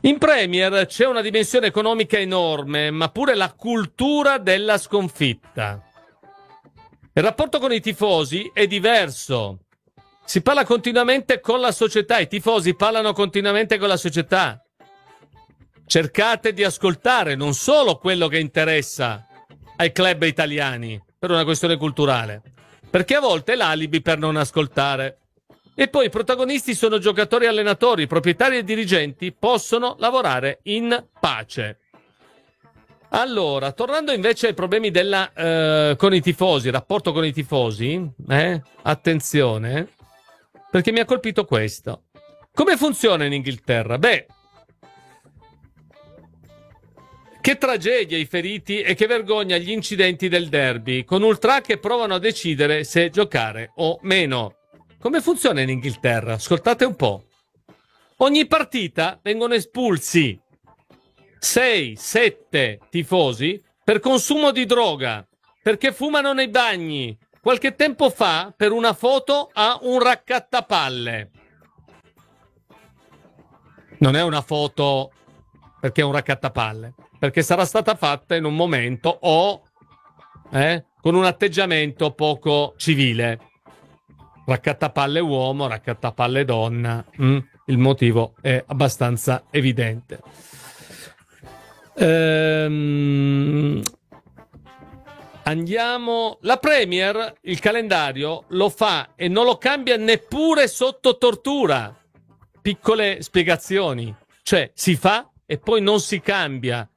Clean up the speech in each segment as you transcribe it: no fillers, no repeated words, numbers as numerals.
In Premier c'è una dimensione economica enorme, ma pure la cultura della sconfitta. Il rapporto con i tifosi è diverso. Si parla continuamente con la società, i tifosi parlano continuamente con la società. Cercate di ascoltare non solo quello che interessa ai club italiani, per una questione culturale, perché a volte è l'alibi per non ascoltare. E poi i protagonisti sono giocatori e allenatori, proprietari e dirigenti possono lavorare in pace. Allora, tornando invece ai problemi con i tifosi, il rapporto con i tifosi, attenzione, perché mi ha colpito questo. Come funziona in Inghilterra? Beh, che tragedia i feriti e che vergogna gli incidenti del derby, con ultra che provano a decidere se giocare o meno. Come funziona in Inghilterra? Ascoltate un po'. Ogni partita vengono espulsi 6-7 tifosi per consumo di droga, perché fumano nei bagni. Qualche tempo fa, per una foto a un raccattapalle. Non è una foto perché è un raccattapalle, perché sarà stata fatta in un momento con un atteggiamento poco civile. Raccattapalle uomo, raccattapalle donna. Il motivo è abbastanza evidente. Andiamo. La Premier, il calendario, lo fa e non lo cambia neppure sotto tortura. Piccole spiegazioni. Cioè, si fa e poi non si cambia.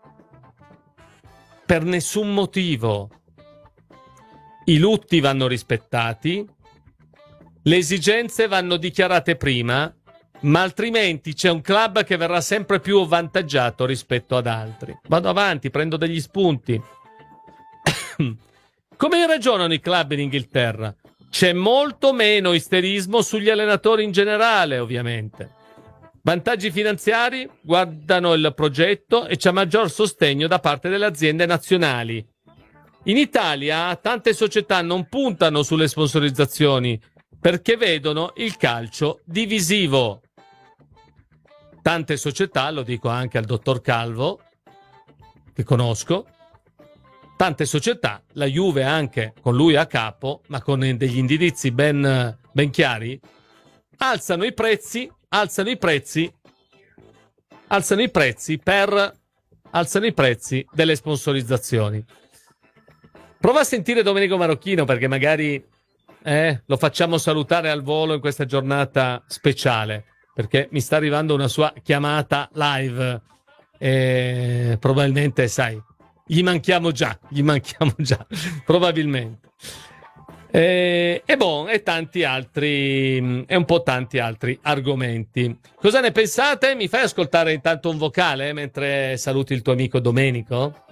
Per nessun motivo. I lutti vanno rispettati. Le esigenze vanno dichiarate prima, ma altrimenti c'è un club che verrà sempre più avvantaggiato rispetto ad altri. Vado avanti, prendo degli spunti. Come ragionano i club in Inghilterra? C'è molto meno isterismo sugli allenatori in generale, ovviamente. Vantaggi finanziari, guardano il progetto e c'è maggior sostegno da parte delle aziende nazionali. In Italia tante società non puntano sulle sponsorizzazioni perché vedono il calcio divisivo. Tante società, lo dico anche al dottor Calvo, che conosco, tante società, la Juve anche con lui a capo, ma con degli indirizzi ben chiari, alzano i prezzi delle sponsorizzazioni. Prova a sentire Domenico Marocchino, perché magari lo facciamo salutare al volo in questa giornata speciale, perché mi sta arrivando una sua chiamata live e probabilmente, sai, gli manchiamo già probabilmente. E tanti altri, e un po' tanti altri argomenti. Cosa ne pensate? Mi fai ascoltare intanto un vocale mentre saluti il tuo amico Domenico?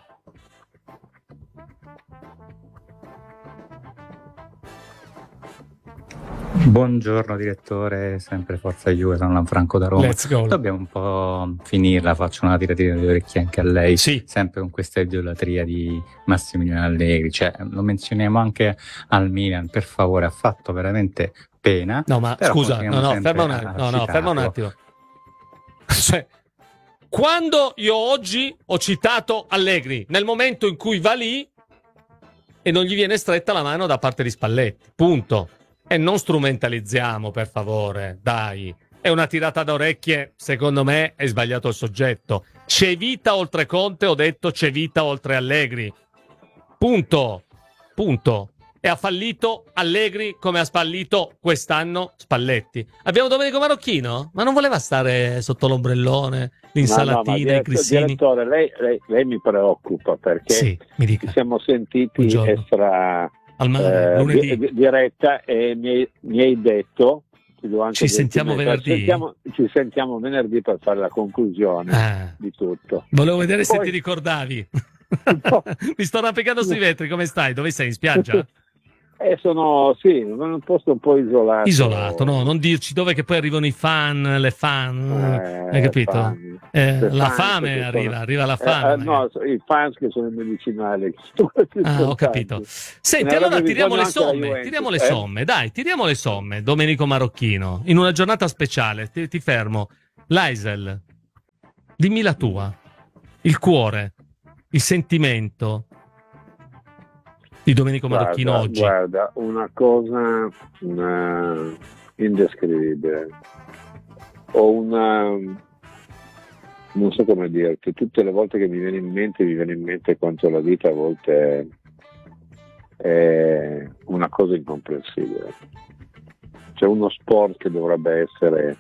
Buongiorno direttore, sempre Forza Juve, sono Lanfranco da Roma. Let's go. Dobbiamo un po' finirla, faccio una tiratina di orecchie anche a lei, sì. Sempre con questa idolatria di Massimiliano Allegri, cioè lo menzioniamo anche al Milan, per favore, ha fatto veramente pena. No, ma scusa, ferma un attimo. Cioè, quando io oggi ho citato Allegri, nel momento in cui va lì e non gli viene stretta la mano da parte di Spalletti, punto. E non strumentalizziamo, per favore, dai. È una tirata d'orecchie, secondo me è sbagliato il soggetto. C'è vita oltre Conte, ho detto c'è vita oltre Allegri. Punto. E ha fallito Allegri come ha fallito quest'anno Spalletti. Abbiamo Domenico Marocchino? Ma non voleva stare sotto l'ombrellone, l'insalatina, i grissini? Direttore, lei mi preoccupa perché sì, mi dica. Ci siamo sentiti extra... diretta e mi hai detto ci sentiamo venerdì ci sentiamo venerdì per fare la conclusione di tutto. Volevo vedere se ti ricordavi. Mi sto arrampicando sui vetri. Come stai? Dove sei? In spiaggia? Sono in un posto un po' isolato, no, non dirci dove, che poi arrivano i fan, le fan, hai capito? La fame arriva la fame. No, i fans che sono i medicinali. Ho capito. Senti, allora tiriamo le somme, dai, tiriamo le somme, Domenico Marocchino, in una giornata speciale, ti fermo. L'Aisel. Dimmi la tua. Il cuore, il sentimento di Domenico Marocchino oggi. Guarda, una cosa indescrivibile. Ho non so come dirti, tutte le volte che mi viene in mente quanto la vita a volte è una cosa incomprensibile. C'è uno sport che dovrebbe essere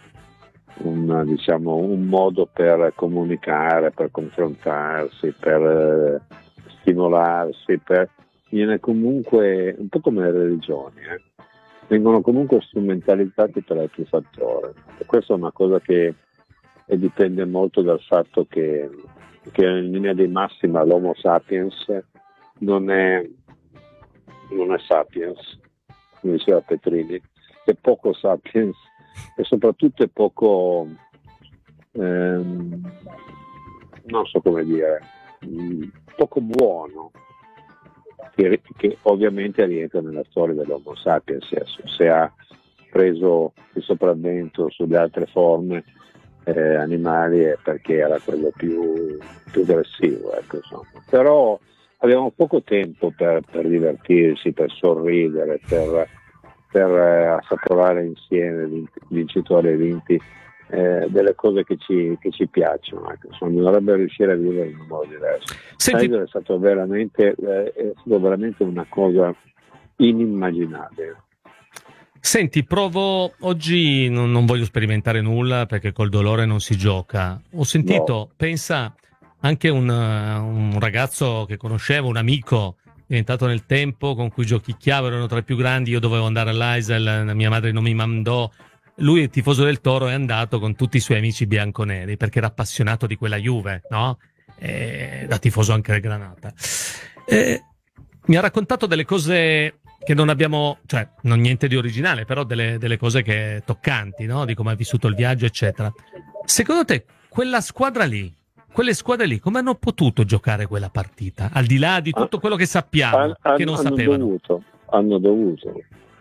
un modo per comunicare, per confrontarsi, per stimolarsi, viene comunque un po' come le religioni, vengono comunque strumentalizzati per altri fattori. E questa è una cosa che dipende molto dal fatto che in linea di massima l'Homo sapiens non è sapiens, come diceva Petrini, è poco sapiens e soprattutto è poco, non so come dire, poco buono, che ovviamente rientra nella storia dell'Homo sapiens, se ha preso il sopravvento sulle altre forme animali è perché era quello più aggressivo, ecco, insomma. Però abbiamo poco tempo per divertirsi, per sorridere, per assaporare insieme, vincitori e vinti, delle cose che ci piacciono, ecco. Insomma, dovrebbe riuscire a vivere in un modo diverso. Senti, è stato veramente una cosa inimmaginabile. Senti, provo oggi, non voglio sperimentare nulla perché col dolore non si gioca. Ho sentito, pensa, anche un ragazzo che conoscevo, un amico diventato nel tempo, con cui giochicchiavo, erano tra i più grandi, io dovevo andare all'Aisel, mia madre non mi mandò. Lui, il tifoso del Toro, è andato con tutti i suoi amici bianconeri perché era appassionato di quella Juve, no? Da tifoso anche del Granata. Mi ha raccontato delle cose che non abbiamo, cioè non niente di originale, però delle cose che toccanti, no? Di come ha vissuto il viaggio, eccetera. Secondo te quelle squadre lì, come hanno potuto giocare quella partita? Al di là di tutto quello che sappiamo, che non sapevano. Hanno dovuto.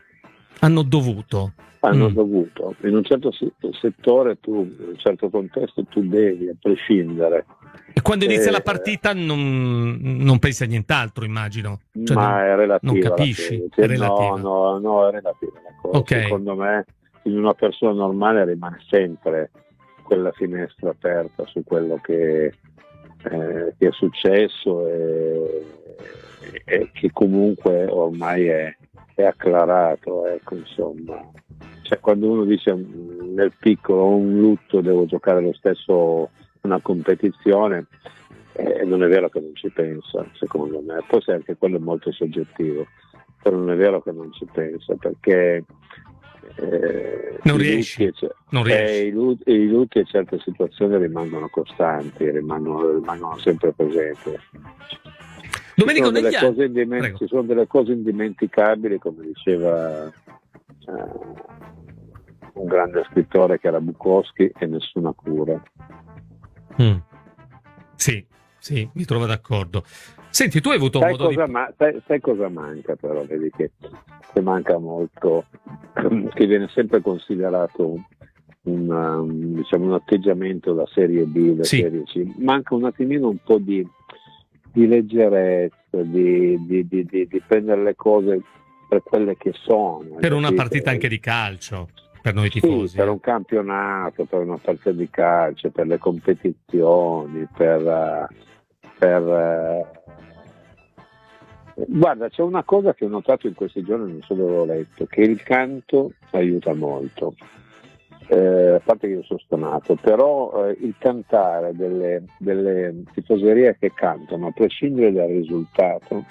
In un certo settore in un certo contesto tu devi, a prescindere. E quando inizia la partita non pensi a nient'altro, immagino. Cioè, ma è relativa. Non capisci? È relativa. No, è relativa la cosa. Okay. Secondo me in una persona normale rimane sempre quella finestra aperta su quello che è successo e che comunque ormai è acclarato, ecco, insomma. Cioè, quando uno dice nel piccolo ho un lutto, devo giocare lo stesso una competizione, non è vero che non ci pensa, secondo me. Poi anche quello è molto soggettivo, però non è vero che non ci pensa, perché non riesci. I lutti e certe situazioni rimangono costanti, rimangono sempre presenti. Domenico, ci sono delle cose indimenticabili, come diceva un grande scrittore che era Bukowski, e nessuna cura. Sì, mi trovo d'accordo. Senti, tu hai avuto sai modo sai cosa manca, però? Vedi che manca molto, che viene sempre considerato un atteggiamento da serie B, da serie C. Manca un attimino un po' di leggerezza, di prendere le cose per quelle che sono. Per una partita anche di calcio, per noi tifosi. Sì, per un campionato, per una partita di calcio, per le competizioni, Guarda, c'è una cosa che ho notato in questi giorni, non so dove l'ho letto, che il canto aiuta molto. A parte che io sono stonato, però il cantare delle tifoserie che cantano, a prescindere dal risultato,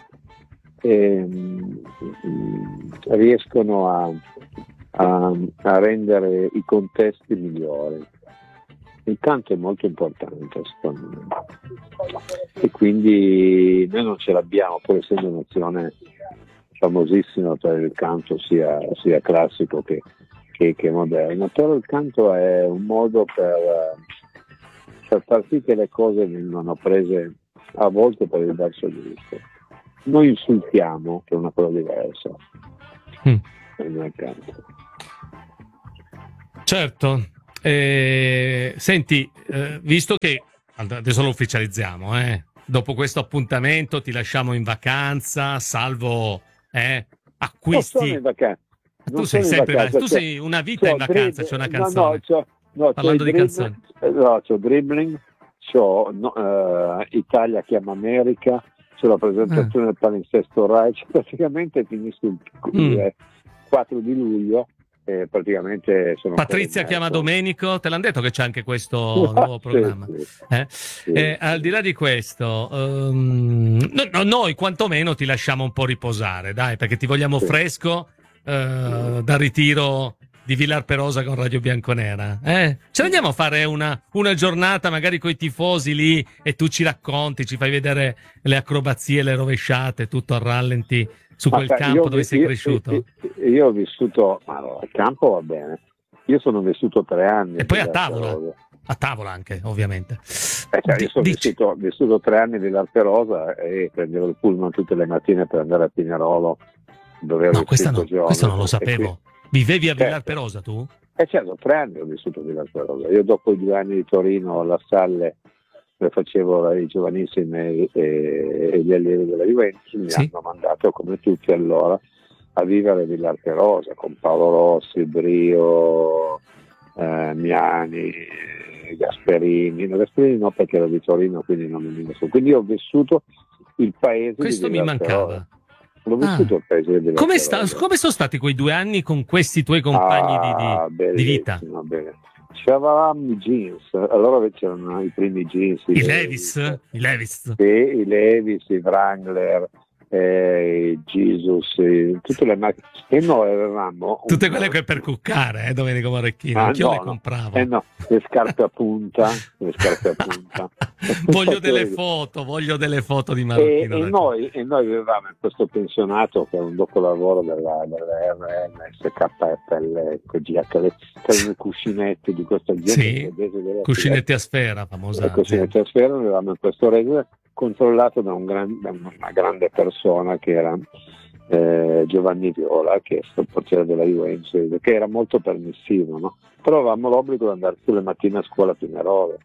riescono a rendere i contesti migliori. Il canto è molto importante, secondo me, e quindi noi non ce l'abbiamo, pur essendo un'azione famosissima per il canto sia classico che moderno, però il canto è un modo per far sì che le cose vengano prese a volte per il verso giusto. Noi insultiamo, che è una cosa diversa, nel canto. Certo. Senti, visto che adesso lo ufficializziamo, dopo questo appuntamento ti lasciamo in vacanza, salvo acquisti. Non sono in vacanza. Tu sei sempre tu sei una vita in vacanza, c'è una canzone. Parlando di canzoni. No, c'ho dribbling, c'ho Italia chiama America, c'è la presentazione del palinsesto Rai, praticamente finisco il 4 di luglio. Praticamente sono Patrizia chiama Domenico, te l'hanno detto che c'è anche questo nuovo programma. Sì. Al di là di questo, noi quantomeno ti lasciamo un po' riposare, dai, perché ti vogliamo fresco dal ritiro di Villar Perosa con Radio Bianconera. Ce andiamo a fare una giornata magari con i tifosi lì e tu ci racconti, ci fai vedere le acrobazie, le rovesciate, tutto a rallenti su quel campo dove sei cresciuto. Io ho vissuto, al campo va bene, io sono vissuto 3 anni. E poi a tavola anche, ovviamente. Io sono vissuto 3 anni di Villar Perosa e prendevo il pullman tutte le mattine per andare a Pinerolo, dove ero questo non lo sapevo. Vivevi a Villar Perosa tu? Certo, 3 anni ho vissuto a Villar Perosa. Io dopo i 2 anni di Torino alla Salle, dove facevo i giovanissimi e gli allievi della Juventus, mi hanno mandato come tutti allora a vivere a Villar Perosa con Paolo Rossi, Brio, Miani, Gasperini. Gasperini no, perché ero di Torino, quindi non mi messo. Quindi ho vissuto il paese. Questo di Villar mi mancava. Perosa. L'ho vissuto il paese di Villar Perosa. Come sono stati quei 2 anni con questi tuoi compagni di vita? Bene. C'avevamo i jeans, allora c'erano i primi jeans, i Levis, sì, i Levis, i Wrangler, i Jesus, tutte le macchine, e noi avevamo tutte quelle che per cuccare, Domenico Morecchino, anch'io le compravo. Le scarpe a punta. voglio delle foto di Marocchino. E noi avevamo in questo pensionato che era un dopolavoro della RN, SKFL, c'erano i cuscinetti di questa gente. Sì, cuscinetti a sfera, famosa. Cuscinetti a sfera, avevamo in questo regole controllato da una grande persona che era Giovanni Viola, che è il portiere della Juventus, che era molto permissivo, no? Però avevamo l'obbligo di andare tutte le mattine a scuola a Pinerolo,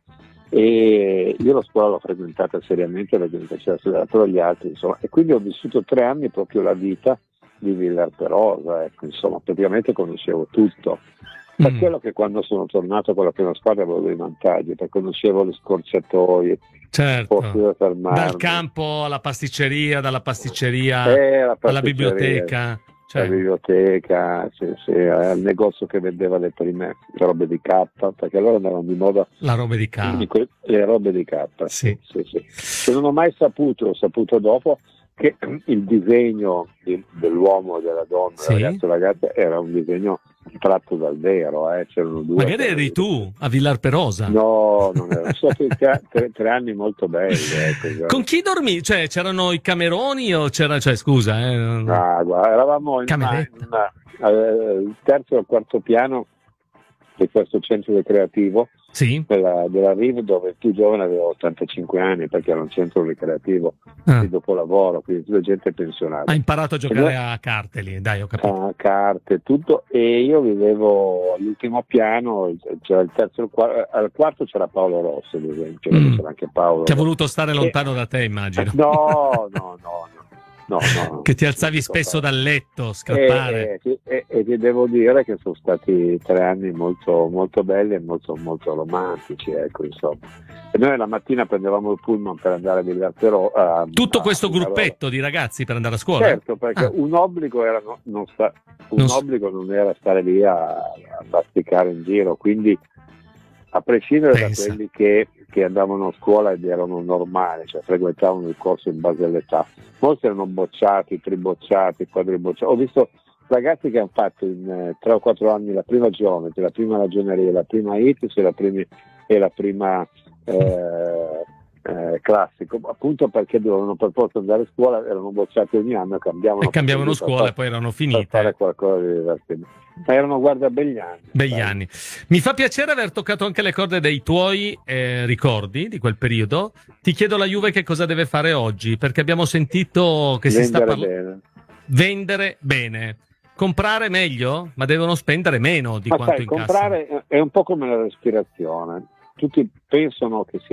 e io la scuola l'ho frequentata seriamente perché mi piaceva studiare, però gli altri, insomma, e quindi ho vissuto 3 anni proprio la vita di Villar Perosa, ecco, insomma, praticamente conoscevo tutto. Per quello che quando sono tornato con la prima squadra avevo dei vantaggi, perché conoscevo le scorciatoie, certo, dal campo alla pasticceria, dalla pasticceria alla biblioteca. La biblioteca, al negozio che vendeva le prime robe di K, perché allora andavano di moda la roba di K. Le robe di K. Sì. Che non ho mai saputo, ho saputo dopo che il disegno dell'uomo e della donna, ragazza, era un disegno tratto dal vero, c'erano 2. Magari eri tu a Villar Perosa. No, non era. Sono stati 3 anni molto belli. Con chi dormì? Cioè, c'erano i cameroni o c'era, scusa, guarda, eravamo il terzo e il quarto piano di questo centro ricreativo della Riv, dove il più giovane aveva 85 anni, perché era un centro ricreativo di dopolavoro, quindi tutta gente pensionata. Ha imparato a giocare a carte lì, dai, ho capito. A carte, tutto, e io vivevo all'ultimo piano, c'era il terzo e il quarto, al quarto c'era Paolo Rossi, ad esempio, c'era anche Paolo. Che ha voluto stare lontano da te, immagino. No. Che ti alzavi spesso dal letto, scappare. E ti devo dire che sono stati 3 anni molto, molto belli e molto, molto romantici, ecco, insomma. E noi la mattina prendevamo il pullman per andare a Villar Perosa. Tutto questo gruppetto di ragazzi per andare a scuola? Certo, perché un obbligo era obbligo non era stare lì a basticare in giro, quindi a prescindere da quelli che andavano a scuola ed erano normali, cioè frequentavano il corso in base all'età. Molti erano bocciati, tribocciati, quadribocciati. Ho visto ragazzi che hanno fatto in 3 o 4 anni la prima geometria, la prima ragioneria, la prima ITIS e la prima classico, appunto perché dovevano per forza andare a scuola, erano bocciati ogni anno e cambiavano scuola e poi erano finite. Per fare qualcosa di divertente. Ma erano, guarda, begli anni. Mi fa piacere aver toccato anche le corde dei tuoi ricordi di quel periodo. Ti chiedo la Juve che cosa deve fare oggi, perché abbiamo sentito che si sta parlando. Vendere bene. Comprare meglio, ma devono spendere meno di quanto incassano. Comprare è un po' come la respirazione. Tutti pensano che